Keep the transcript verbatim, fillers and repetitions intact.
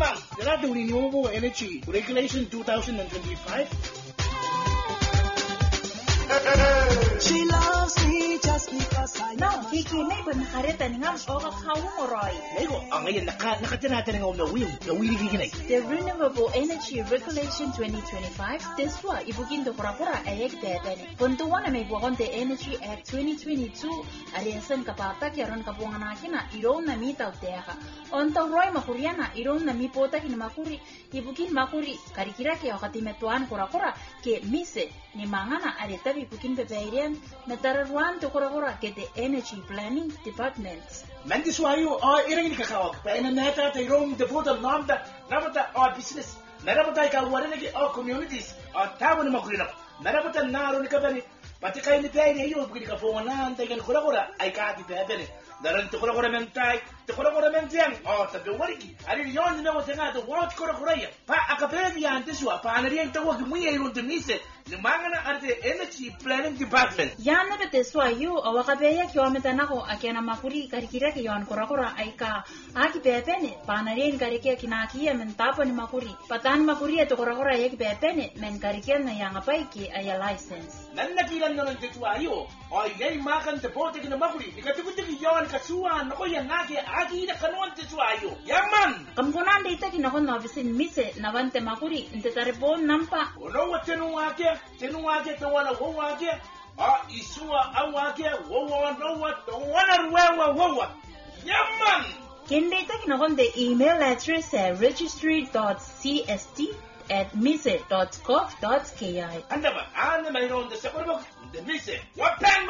Yamang, dala the Renewable Energy Regulation twenty twenty-five. She loves me just because I know. No, Kiki, may ba nakarita ni ngam o kakawang oroy? Nego, ang ngayon naka nakatanata ng na wheel, na wheel giginay. The Renewable Energy Regulation twenty twenty-five, deswa ibugin do kura-kura ayek tetene. Puntuan na may buwakon the Energy Act twenty twenty-two, ariyasan kapatak yaron kabuangan nakina, iron na mitaw teha. Ontaw roy makuriana, iron na mipota kinamakuri, ibugin makuri, karikira kaya katimetuan kura-kura, ke mise, ni mangana aritabi pukin bebeirian na tararuan to kura-kura ke the Energy Planning Department. Mandis wayo, oh, irang ni kakawag. Pero na nata tayo devoted namda, namata oh business. Narapata ka wala lagi oh communities. Oh tawo ni makulina. Narapata naro ni kabani. Pati kayo ni tayo ni iyo bukid ka fongan tayo kan kura-kura ay ka ti bebene. Daran to kura-kura mentay, to kura-kura mentyan. Oh tabi wariki. Ari yon ni mo tanga to wat kura-kura ya. Pa akapemi antes wa pa anariyan tawag mo yaron tunise. Nimangana arte Energy Planning Department. Yana bete swayo awakabeya kiwameta nako akiana makuri karikira ke yon kura-kura ay ka aki bebene pa anariyan karikia kinakia mentapo ni makuri. Patan makuri to kura-kura ay bebene men karikia na yang apay ki ay license. Nannakilan na ng tetwayo. O yay makan te bote ki na makuri. Ikatukutik yon kasuan ako yan naki aki na kanon tetwayo. Yaman. Kampunan dita kinakon novisin mise nawante makuri inte taripon nampa. Ono wat tenuwake, tenuwake te wana wawake. Ah isua awake wawa no wat wana ruwa wawa. Yaman. Kindeta kinakon the email address at registry dot c s t at mise dot gov dot k i. Anda ba? Anda mayroon sa Sakurabog, the Mise. Wapan